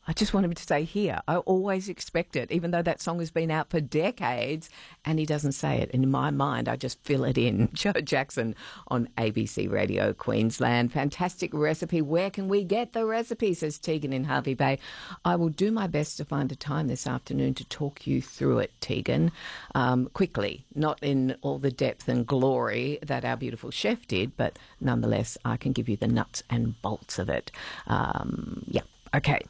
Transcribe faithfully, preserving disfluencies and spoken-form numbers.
I just want him to say here. I always expect it, even though that song has been out for decades and he doesn't say it. And in my mind, I just fill it in. Joe Jackson on A B C Radio Queensland. Fantastic recipe. Where can we get the recipe, says Tegan in Harvey Bay. I will do my best to find a time this afternoon to talk you through it, Tegan, um, quickly, not in all the depth and glory that our beautiful chef did, but nonetheless, I can give you the nuts and bolts of it. Um, yeah, okay.